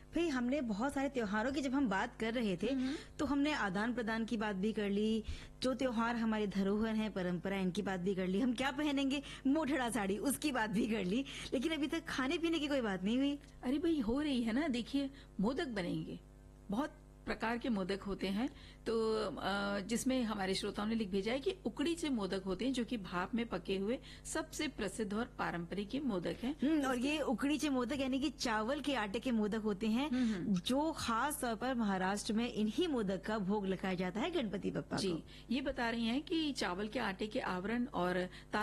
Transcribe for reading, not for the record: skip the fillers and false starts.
भाई हमने बहुत सारे त्योहारों की जब हम बात कर रहे थे तो हमने आदान प्रदान की बात भी कर ली, जो त्योहार हमारे धरोहर हैं, परंपरा, इनकी बात भी कर ली, हम क्या पहनेंगे मोठड़ा साड़ी उसकी बात भी कर ली, लेकिन अभी तक खाने पीने की कोई बात नहीं हुई। अरे भाई हो रही है ना, देखिए मोदक बनेंगे, बहुत प्रकार के मोदक होते हैं। तो जिसमें हमारे श्रोताओं ने लिख भेजा है कि उकड़ी से मोदक होते हैं, जो कि भाप में पके हुए सबसे प्रसिद्ध और पारंपरिक ये मोदक हैं। और ये उकड़ीचे मोदक यानी कि चावल के आटे के मोदक होते हैं, जो खास तौर पर महाराष्ट्र में इन्हीं मोदक का भोग लगाया जाता है गणपति बप्पा जी, को। ये बता रही हैं कि चावल के आटे के आवरण और